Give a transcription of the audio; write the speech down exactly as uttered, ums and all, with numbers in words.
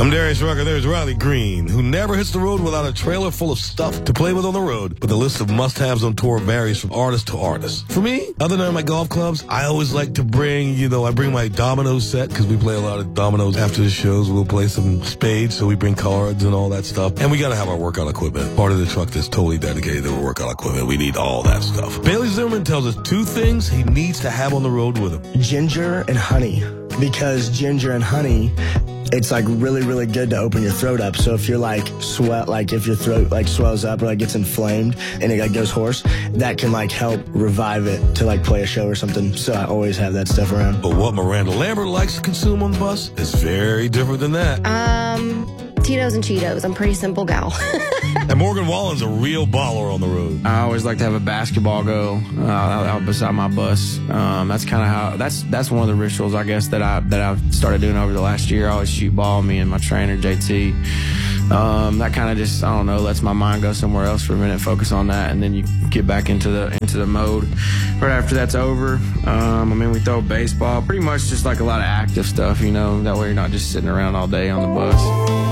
I'm Darius Rucker. There's Riley Green, who never hits the road without a trailer full of stuff to play with on the road, but the list of must-haves on tour varies from artist to artist. For me, other than my golf clubs, I always like to bring, you know, I bring my dominoes set, because we play a lot of dominoes after the shows. We'll play some spades, so we bring cards and all that stuff. And we got to have our workout equipment. Part of the truck that's totally dedicated to workout equipment. We need all that stuff. Bailey Zimmerman tells us two things he needs to have on the road with him. Ginger and honey. Because ginger and honey, it's like really, really good to open your throat up. So if you're like sweat, like if your throat like swells up or like gets inflamed and it like goes hoarse, that can like help revive it to like play a show or something. So I always have that stuff around. But what Miranda Lambert likes to consume on the bus is very different than that. Um, Tito's and Cheetos. I'm a pretty simple gal. And Morgan Wallen's a real baller on the road. I always like to have a basketball go uh, out beside my bus. Um, that's kind of how that's that's one of the rituals, I guess, that I that I've started doing over the last year. I always shoot ball. Me and my trainer J T. Um, that kind of just, I don't know, lets my mind go somewhere else for a minute, focus on that, and then you get back into the into the mode. Right after that's over, um, I mean, we throw baseball, pretty much just like a lot of active stuff, you know. That way you're not just sitting around all day on the bus.